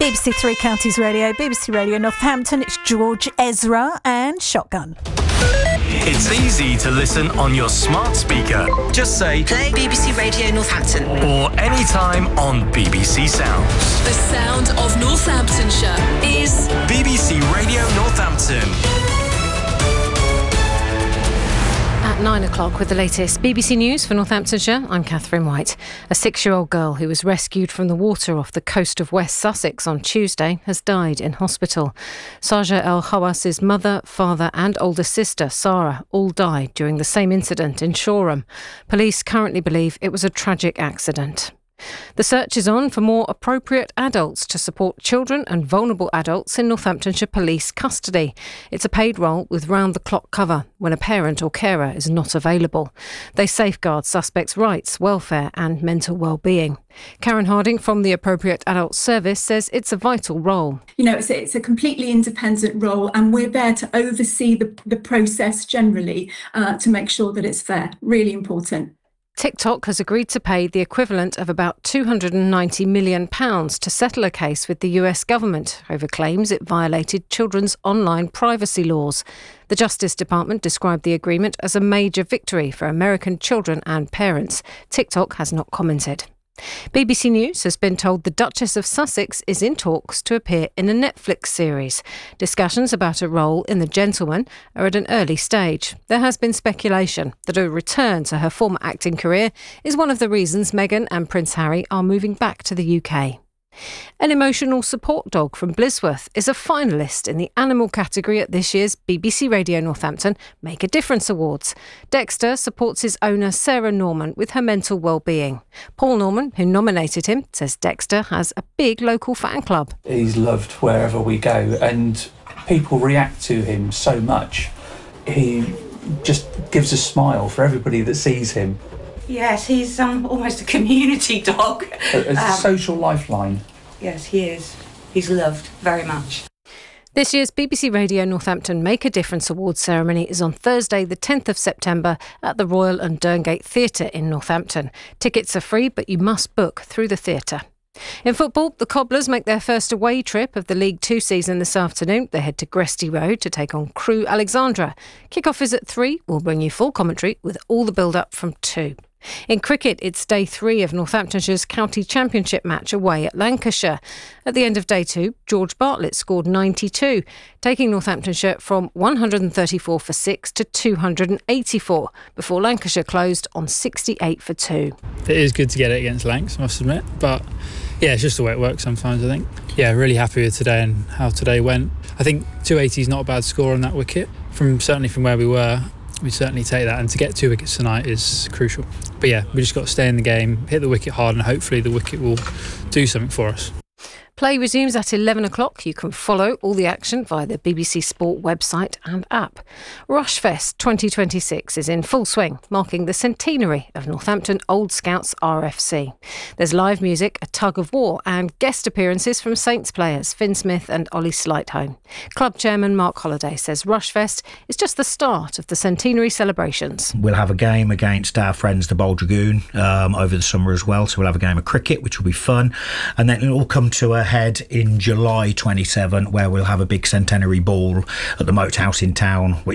BBC Three Counties Radio, BBC Radio Northampton. It's George Ezra and Shotgun. It's easy to listen on your smart speaker. Just say, play BBC Radio Northampton. Or anytime on BBC Sounds. The sound of Northamptonshire is BBC Radio Northampton. At 9 o'clock with the latest BBC News for Northamptonshire, I'm Catherine White. A 6-year-old girl who was rescued from the water off the coast of West Sussex on Tuesday has died in hospital. Saja El Hawas's mother, father and older sister, Sarah, all died during the same incident in Shoreham. Police currently believe it was a tragic accident. The search is on for more appropriate adults to support children and vulnerable adults in Northamptonshire police custody. It's a paid role with round-the-clock cover when a parent or carer is not available. They safeguard suspects' rights, welfare and mental well-being. Karen Harding from the Appropriate Adults Service says it's a vital role. You know, it's a completely independent role, and we're there to oversee the process generally to make sure that it's fair. Really important. TikTok has agreed to pay the equivalent of about £290 million to settle a case with the US government over claims it violated children's online privacy laws. The Justice Department described the agreement as a major victory for American children and parents. TikTok has not commented. BBC News has been told the Duchess of Sussex is in talks to appear in a Netflix series. Discussions about a role in The Gentleman are at an early stage. There has been speculation that a return to her former acting career is one of the reasons Meghan and Prince Harry are moving back to the UK. An emotional support dog from Blisworth is a finalist in the animal category at this year's BBC Radio Northampton Make a Difference Awards. Dexter supports his owner Sarah Norman with her mental well-being. Paul Norman, who nominated him, says Dexter has a big local fan club. He's loved wherever we go and people react to him so much. He just gives a smile for everybody that sees him. Yes, he's almost a community dog. A social lifeline. Yes, he is. He's loved very much. This year's BBC Radio Northampton Make a Difference Awards ceremony is on Thursday the 10th of September at the Royal and Derngate Theatre in Northampton. Tickets are free, but you must book through the theatre. In football, the Cobblers make their first away trip of the League Two season this afternoon. They head to Gresty Road to take on Crewe Alexandra. Kick-off is at 3. We'll bring you full commentary with all the build-up from 2. In cricket, it's day 3 of Northamptonshire's County Championship match away at Lancashire. At the end of day 2, George Bartlett scored 92, taking Northamptonshire from 134 for 6 to 284, before Lancashire closed on 68 for 2. It is good to get it against Lancs, I must admit, but yeah, it's just the way it works sometimes, I think. Yeah, really happy with today and how today went. I think 280 is not a bad score on that wicket. Certainly from where we were, we certainly take that, and to get 2 wickets tonight is crucial. But yeah, we just got to stay in the game, hit the wicket hard, and hopefully the wicket will do something for us. Play resumes at 11 o'clock. You can follow all the action via the BBC Sport website and app. Rushfest 2026 is in full swing, marking the centenary of Northampton Old Scouts RFC. There's live music, a tug of war and guest appearances from Saints players Finn Smith and Ollie Slightholme. Club chairman Mark Holliday says Rushfest is just the start of the centenary celebrations. We'll have a game against our friends the Bold Dragoon over the summer as well, so we'll have a game of cricket, which will be fun, and then it'll all come to a head in July 27, where we'll have a big centenary ball at the Moat House in town, which